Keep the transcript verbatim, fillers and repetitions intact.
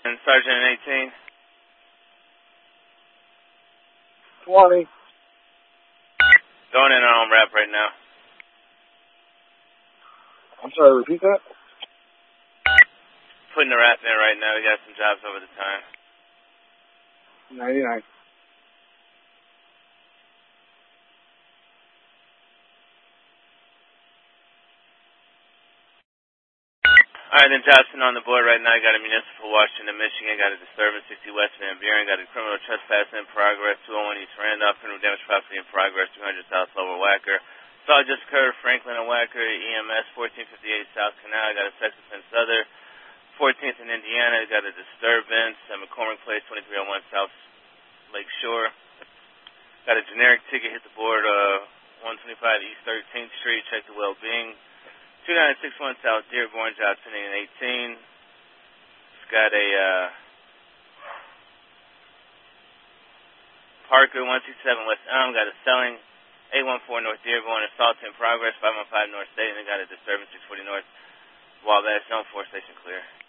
And Sergeant eighteen. twenty. Going in on wrap right now. I'm sorry, repeat that? Putting the wrap in right now. We got some jobs over the time. ninety-nine. All right, then Johnson on the board right now. Got a municipal Washington, Michigan. Got a disturbance sixty West Van Buren. Got a criminal trespass in progress two oh one East Randolph. Criminal damage property in progress two hundred South Lower Wacker. Saw just occurred Franklin and Wacker. E M S fourteen fifty-eight South Canal. Got a sex offense other. fourteenth in Indiana. Got a disturbance at McCormick Place twenty-three oh one South Lake Shore. Got a generic ticket hit the board. Uh, one twenty-five East thirteenth Street. Check the well-being. two nine six one South Dearborn, job ten eighteen. It's got a uh, Parker one two seven West Elm, got a selling eight one four North Dearborn, assault in progress five one five North State, and they got a disturbance six forty North Wabash, zone four station clear.